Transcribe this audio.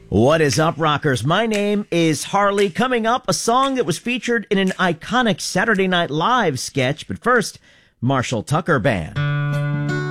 What is up, rockers? My name is Harley. Coming up, a song that was featured in an iconic Saturday Night Live sketch. But first, Marshall Tucker Band.